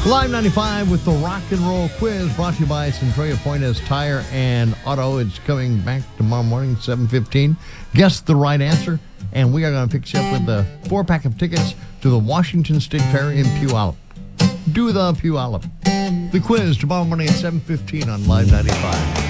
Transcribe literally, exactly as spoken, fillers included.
Live ninety-five with the Rock and Roll Quiz brought to you by Centralia Pointes Tire and Auto. It's coming back tomorrow morning, seven fifteen. Guess the right answer, and we are going to pick you up with the four-pack of tickets to the Washington State Fair in Puyallup. Do the Puyallup. The quiz tomorrow morning at seven fifteen on Live ninety-five.